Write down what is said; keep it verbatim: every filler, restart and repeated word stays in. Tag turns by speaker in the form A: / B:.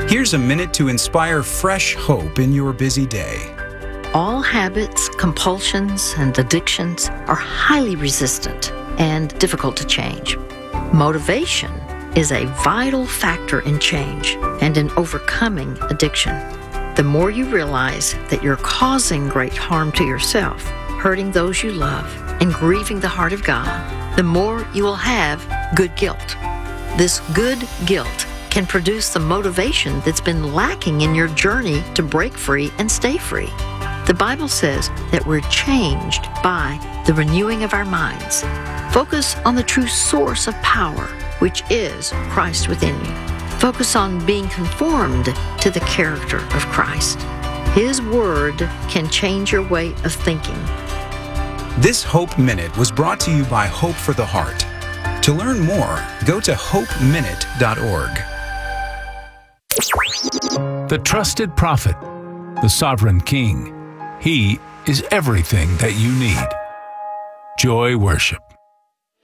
A: Here's a minute to inspire fresh hope in your busy day.
B: All habits, compulsions, and addictions are highly resistant and difficult to change. Motivation is a vital factor in change and in overcoming addiction. The more you realize that you're causing great harm to yourself, hurting those you love, and grieving the heart of God, the more you will have good guilt. This good guilt can produce the motivation that's been lacking in your journey to break free and stay free. The Bible says that we're changed by the renewing of our minds. Focus on the true source of power, which is Christ within you. Focus on being conformed to the character of Christ. His Word can change your way of thinking.
A: This Hope Minute was brought to you by Hope for the Heart. To learn more, go to hope minute dot org.
C: The trusted prophet, the sovereign king. He is everything that you need. Joy Worship.